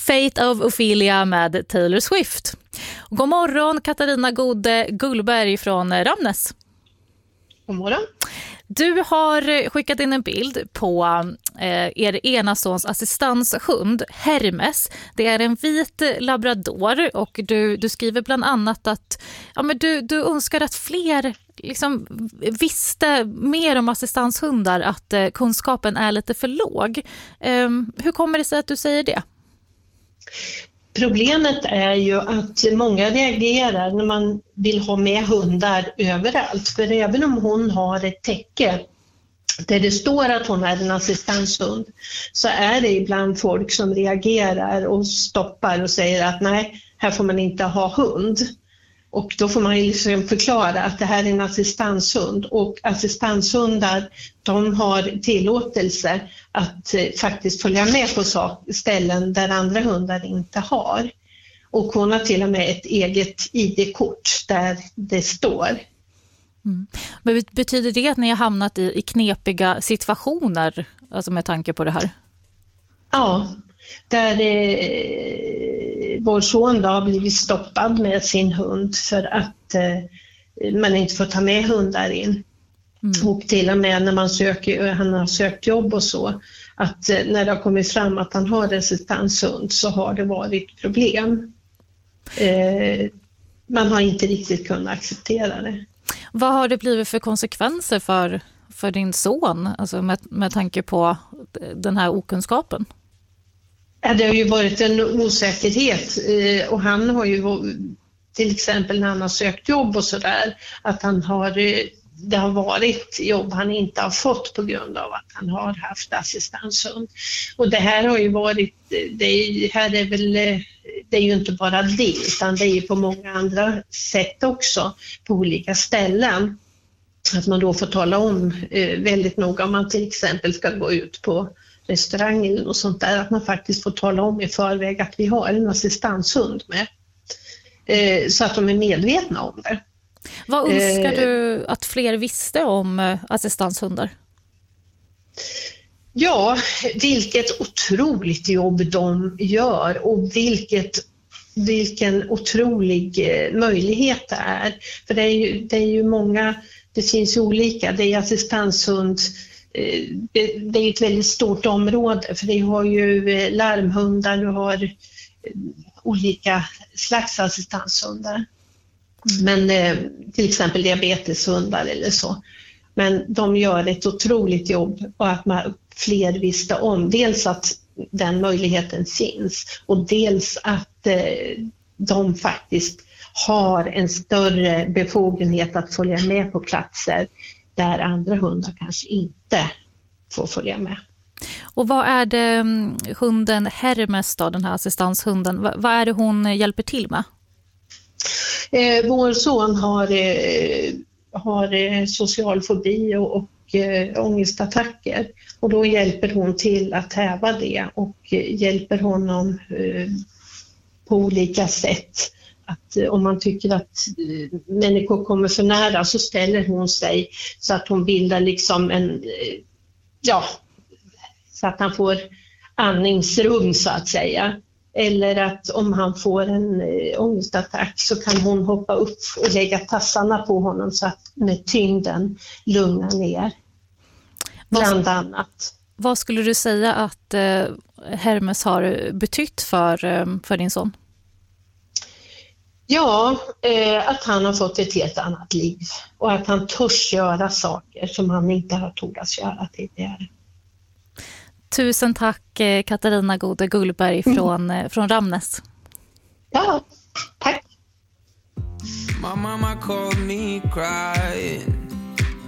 Fate of Ophelia med Taylor Swift. God morgon Katarina Gode Gullberg från Ramnäs. God morgon. Du har skickat in en bild på er ena sons assistanshund Hermes. Det är en vit labrador och du skriver bland annat att du önskar att fler liksom visste mer om assistanshundar, att kunskapen är lite för låg. Hur kommer det sig att du säger det? Problemet är ju att många reagerar när man vill ha med hundar överallt. För även om hon har ett täcke där det står att hon är en assistanshund, så är det ibland folk som reagerar och stoppar och säger att nej, här får man inte ha hund. Och då får man ju liksom förklara att det här är en assistanshund, och assistanshundar, de har tillåtelse att faktiskt följa med på ställen där andra hundar inte har. Och hon har till och med ett eget ID-kort där det står. Mm. Men betyder det att ni har hamnat i knepiga situationer, alltså med tanke på det här? Ja, där vår son har blivit stoppad med sin hund för att man inte får ta med hundar in. Mm. Och till och med när han har sökt jobb och så, att när det har kommit fram att han har assistanshund så har det varit problem. Man har inte riktigt kunnat acceptera det. Vad har det blivit för konsekvenser för din son, alltså med tanke på den här okunskapen? Ja, det har ju varit en osäkerhet, och han har ju till exempel när han har sökt jobb och sådär, att det har varit jobb han inte har fått på grund av att han har haft assistanshund. Och det här har ju varit, det är ju inte bara det, utan det är ju på många andra sätt också på olika ställen. Att man då får tala om väldigt noga om man till exempel ska gå ut på restaurangen och sånt där, att man faktiskt får tala om i förväg att vi har en assistanshund med. Så att de är medvetna om det. Vad önskar du att fler visste om assistanshundar? Ja, vilket otroligt jobb de gör och vilken otrolig möjlighet det är. För det är ju många, det finns ju olika, det är assistanshund, det är ett väldigt stort område, för det har ju larmhundar, du har olika slags assistanshundar. Men till exempel diabeteshundar eller så. Men de gör ett otroligt jobb, och att fler visste om dels att den möjligheten finns, och dels att de faktiskt har en större befogenhet att följa med på platser där andra hundar kanske inte får följa med. Och vad är det hunden Hermes då, den här assistanshunden, vad är det hon hjälper till med? Vår son har social fobi och ångestattacker, och då hjälper hon till att häva det och hjälper honom på olika sätt. Att om man tycker att människor kommer för nära, så ställer hon sig så att hon bildar liksom så att han får andningsrum så att säga. Eller att om han får en ångestattack så kan hon hoppa upp och lägga tassarna på honom så att med tyngden lugna ner. Bland annat. Vad skulle du säga att Hermes har betytt för din son? Ja, att han har fått ett helt annat liv. Och att han törs göra saker som han inte har tordas göra tidigare. Tusen tack Katarina Gode Gullberg från Ramnäs. Ja, tack. My mama called me crying.